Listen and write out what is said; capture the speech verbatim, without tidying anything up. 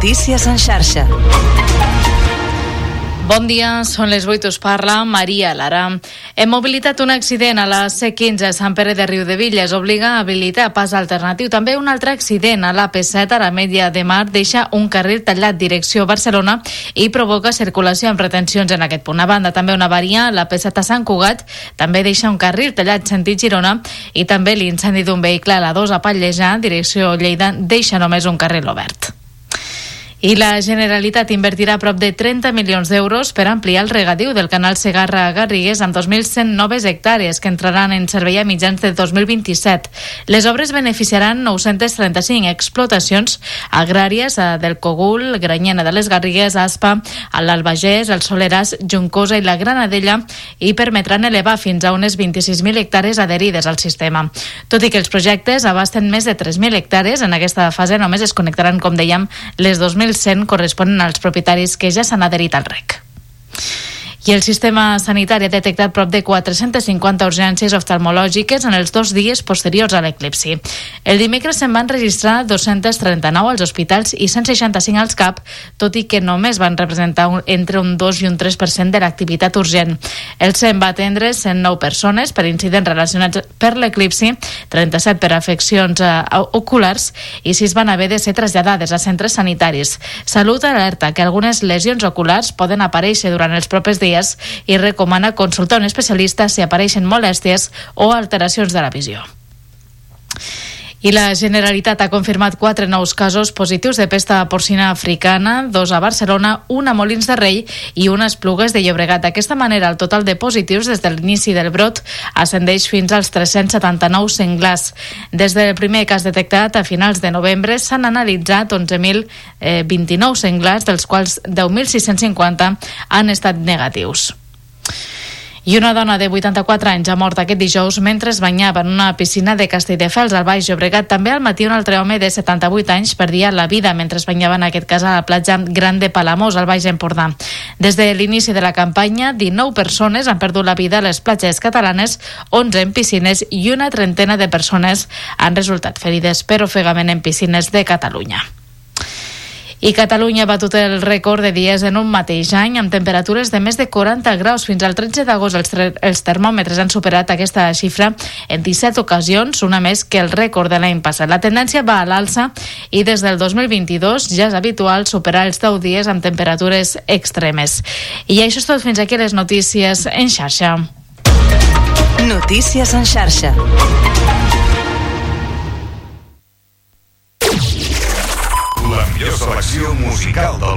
Notícies en xarxa. Bon dia, són les vuit, us parla Maria Lara. Hem mobilitat un accident a la C quinze a Sant Pere de Riudebitlles, obliga a habilitar pas alternatiu. També un altre accident a l'A P set a l'Ametlla de Mar deixa un carril tallat direcció Barcelona i provoca circulació amb retencions en aquest punt. A banda, també una avaria a l'A P set a Sant Cugat, també deixa un carril tallat sentit Girona, i també l'incendi d'un vehicle a la dos a Pallejà, direcció Lleida, deixa només un carril obert. I la Generalitat invertirà prop de trenta milions d'euros per ampliar el regadiu del canal Segarra-Garrigues amb dos mil cent noves hectàrees que entraran en servei a mitjans de dos mil vint-i-set. Les obres beneficiaran nou-cents trenta-cinc explotacions agràries del Cogul, Granyena de les Garrigues, Aspa, l'Albagés, el Soleràs, Juncosa i la Granadella, i permetran elevar fins a unes vint-i-sis mil hectàrees adherides al sistema. Tot i que els projectes abasten més de tres mil hectàrees, en aquesta fase només es connectaran, com dèiem, les dos mil cent corresponen als propietaris que ja s'han adherit al R E C. I el sistema sanitari ha detectat prop de quatre-centes cinquanta urgències oftalmològiques en els dos dies posteriors a l'eclipsi. El dimecres se'n van registrar dos-cents trenta-nou als hospitals i cent seixanta-cinc als C A P, tot i que només van representar un, entre un dos i un tres per cent de l'activitat urgent. El SEM va atendre cent nou persones per incidents relacionats per l'eclipsi, trenta-set per afeccions uh, oculars i sis van haver de ser traslladades a centres sanitaris. Salut alerta que algunes lesions oculars poden aparèixer durant els propers dies i recomana consultar un especialista si apareixen molèsties o alteracions de la visió. I la Generalitat ha confirmat quatre nous casos positius de pesta porcina africana, dos a Barcelona, un a Molins de Rei i un a Esplugues de Llobregat. D'aquesta manera, el total de positius des de l'inici del brot ascendeix fins als tres-cents setanta-nou senglars. Des del primer cas detectat a finals de novembre s'han analitzat onze mil vint-i-nou senglars, dels quals deu mil sis-cents cinquanta han estat negatius. I una dona de vuitanta-quatre anys ha mort aquest dijous mentre es banyava en una piscina de Castelldefels, al Baix Llobregat. També al matí un altre home de setanta-vuit anys perdia la vida mentre es banyava, en aquest cas a la platja Gran de Palamós, al Baix Empordà. Des de l'inici de la campanya, dinou persones han perdut la vida a les platges catalanes, onze en piscines i una trentena de persones han resultat ferides per ofegament en piscines de Catalunya. I Catalunya ha batut el rècord de dies en un mateix any amb temperatures de més de quaranta graus. Fins al tretze d'agost els, els termòmetres han superat aquesta xifra en disset ocasions, una més que el rècord de l'any passat. La tendència va a l'alça i des del dos mil vint-i-dos ja és habitual superar els deu dies amb temperatures extremes. I això és tot, fins aquí les notícies en xarxa. Notícies en xarxa. La millor selecció musical del